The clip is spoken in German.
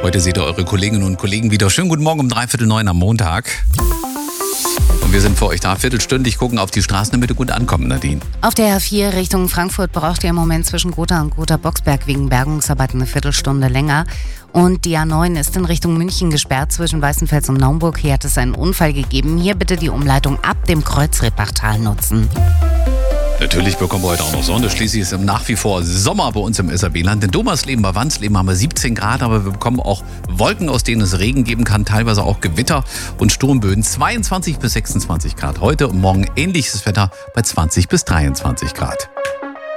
Heute seht ihr eure Kolleginnen und Kollegen wieder. Schönen guten Morgen um 8:45 am Montag. Und wir sind für euch da, viertelstündlich gucken auf die Straßen, damit ihr gut ankommen, Nadine. Auf der A4 Richtung Frankfurt braucht ihr im Moment zwischen Gotha und Gotha-Boxberg wegen Bergungsarbeiten eine Viertelstunde länger. Und die A9 ist in Richtung München gesperrt zwischen Weißenfels und Naumburg. Hier hat es einen Unfall gegeben. Hier bitte die Umleitung ab dem Kreuzrippachtal nutzen. Natürlich bekommen wir heute auch noch Sonne. Schließlich ist nach wie vor Sommer bei uns im SRW-Land. In Domersleben, bei Wandsleben haben wir 17 Grad, aber wir bekommen auch Wolken, aus denen es Regen geben kann, teilweise auch Gewitter und Sturmböen. 22 bis 26 Grad heute und morgen ähnliches Wetter bei 20 bis 23 Grad.